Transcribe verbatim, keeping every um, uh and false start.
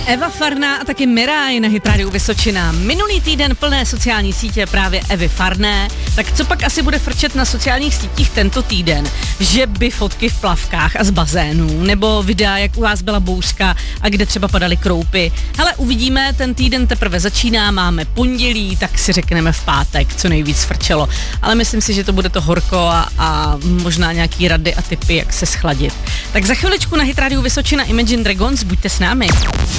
Eva Farná a taky Miráj na Hit Radio Vysočina. Minulý týden plné sociální sítě právě Evy Farné. Tak co pak asi bude frčet na sociálních sítích tento týden? Že by fotky v plavkách a z bazénů, nebo videa, jak u vás byla bouřka a kde třeba padaly kroupy. Hele, uvidíme, ten týden teprve začíná, máme pondělí, tak si řekneme v pátek, co nejvíc frčelo. Ale myslím si, že to bude to horko a, a možná nějaký rady a tipy, jak se schladit. Tak za chviličku na Hit Radio Vysočina Imagine Dragons, buďte s námi.